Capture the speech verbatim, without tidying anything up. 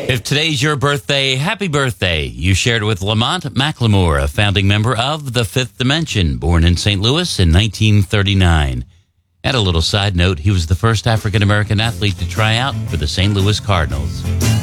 If today's your birthday, happy birthday. You shared with Lamont McLemore, a founding member of The Fifth Dimension, born in Saint Louis in nineteen thirty-nine. And a little side note, he was the first African-American athlete to try out for the Saint Louis Cardinals.